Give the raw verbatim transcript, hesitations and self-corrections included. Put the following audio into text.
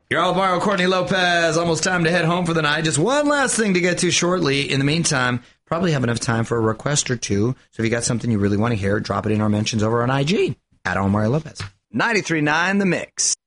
You're all Mario Courtney Lopez. Almost time to head home for the night. Just one last thing to get to shortly. In the meantime, probably have enough time for a request or two. So if you got something you really want to hear, drop it in our mentions over on I G at All Mario Lopez. ninety-three point nine The Mix.